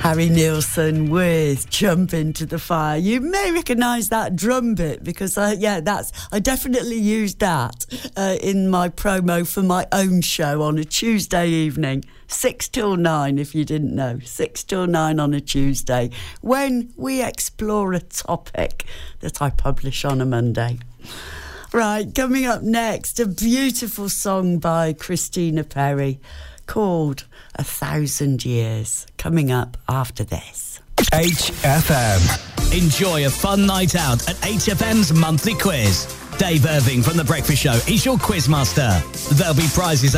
Harry Nilsson with Jump Into the Fire. You may recognise that drum bit because, I definitely used that in my promo for my own show on a Tuesday evening, 6 till 9, if you didn't know, 6 till 9 on a Tuesday, when we explore a topic that I publish on a Monday. Right, coming up next, a beautiful song by Christina Perri called 1,000 Years, coming up after this. HFM. Enjoy a fun night out at HFM's monthly quiz. Dave Irving from The Breakfast Show is your quizmaster. There'll be prizes